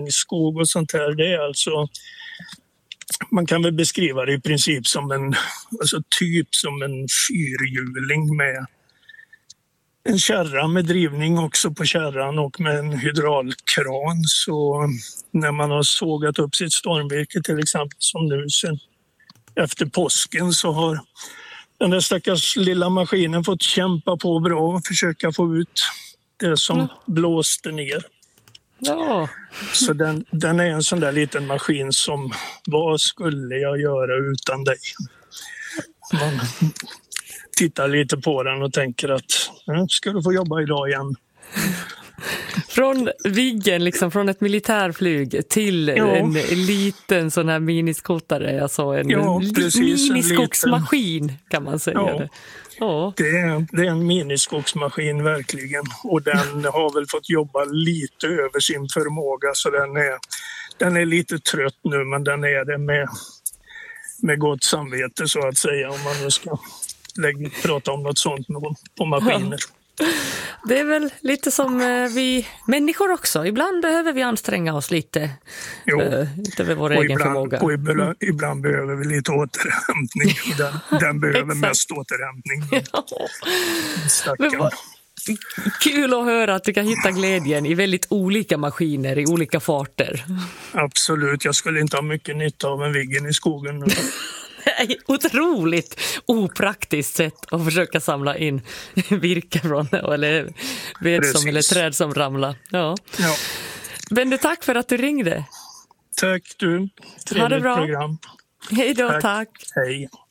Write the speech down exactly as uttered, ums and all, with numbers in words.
drivningsskog och sånt här, det är alltså, man kan väl beskriva det i princip som en, alltså typ som en fyrhjuling med en kärra med drivning också på kärran och med en hydraulkran. Så när man har sågat upp sitt stormvirke till exempel som nu sen efter påsken, så har den där stackars lilla maskinen fått kämpa på bra och försöka få ut det som mm. blåste ner. Ja. Så den, den är en sån där liten maskin som, vad skulle jag göra utan dig? Man tittar lite på den och tänker att ja, ska du få jobba idag igen. Från Viggen, liksom från ett militärflyg till ja. en liten sån här miniskotare, alltså en ja, precis, miniskogsmaskin en liten... kan man säga. Ja. Det. Ja. Det, är, det är en miniskogsmaskin verkligen, och den har väl fått jobba lite över sin förmåga, så den är, den är lite trött nu, men den är det med, med gott samvete så att säga, om man nu ska lägga, prata om något sånt på maskiner. Ja. Det är väl lite som vi människor också. Ibland behöver vi anstränga oss lite uh, utöver vår egen ibland, förmåga. Och ibland, ibland behöver vi lite återhämtning. Den, den behöver mest återhämtning. Ja. Kul att höra att du kan hitta glädjen i väldigt olika maskiner i olika farter. Absolut, jag skulle inte ha mycket nytta av en Viggen i skogen nu. Otroligt opraktiskt sätt att försöka samla in virke från, eller ved som, eller träd som ramlar. Ja. Ja. Men du, tack för att du ringde. Tack du. Trevligt ha det bra. Program. Hej då, tack. tack. Hej.